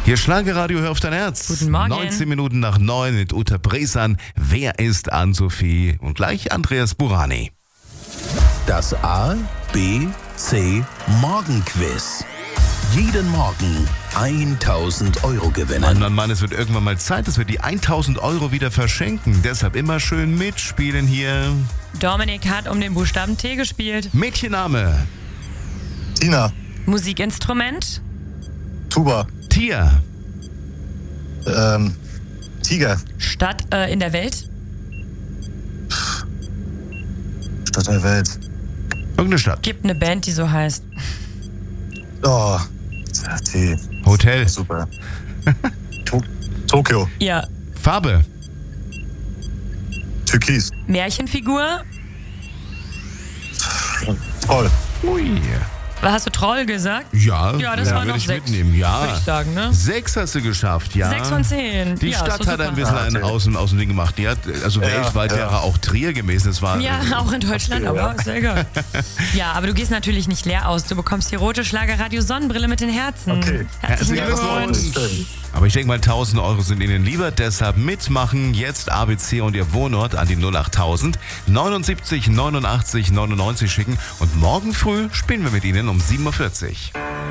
Hier Schlagerradio, hör auf dein Herz. Guten Morgen. 19 Minuten nach 9 mit Uta Bresan. Wer ist Ann-Sophie? Und gleich Andreas Burani. Das A, B, C Morgenquiz. Jeden Morgen 1.000 Euro gewinnen. Mann, es wird irgendwann mal Zeit, dass wir die 1.000 Euro wieder verschenken. Deshalb immer schön mitspielen hier. Dominik hat um den Buchstaben T gespielt. Mädchenname. Tina. Musikinstrument. Tuba. Tier. Tiger. Stadt in der Welt. Stadt der Welt. Irgendeine Stadt. Gibt eine Band, die so heißt. Oh, T. Hotel. Super. Tokio. Ja. Farbe. Türkis. Märchenfigur. Toll. Ui. Hast du Troll gesagt? Ja, Ja, das waren würde noch ich 6. mitnehmen. Ja. Würde ich sagen, ne? 6 hast du geschafft, ja. 6 von 10. Die ja, Stadt ist doch hat ein super. bisschen einen aus dem Ding gemacht. Die hat, also weltweit ja. wäre auch Trier gewesen. Das war, Ja, auch in Deutschland, Okay, aber ja. ist ja egal. Ja, aber du gehst natürlich nicht leer aus. Du bekommst die rote Schlagerradio Sonnenbrille mit den Herzen. Okay. Herzlichen Herzlichen Glückwunsch. Schön. Aber ich denke mal, 1.000 Euro sind Ihnen lieber. Deshalb mitmachen. Jetzt ABC und Ihr Wohnort an die 08000 79 89 99 schicken. Und morgen früh spielen wir mit Ihnen um 7.40 Uhr.